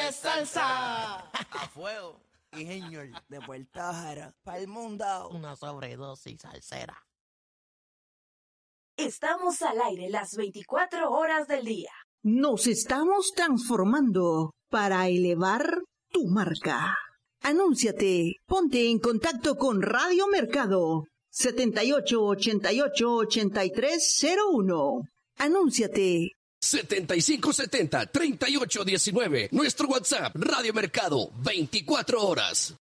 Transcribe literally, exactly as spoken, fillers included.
es salsa. A fuego. Y señor, De Puerto Jara, para el mundo. una sobredosis salsera. Estamos al aire las veinticuatro horas del día. Nos estamos transformando para elevar tu marca. Anúnciate, ponte en contacto con Radio Mercado setenta y ocho ochenta y ocho ochenta y tres cero uno. Anúnciate. setenta y cinco setenta treinta y ocho diecinueve. Nuestro WhatsApp, Radio Mercado, veinticuatro horas.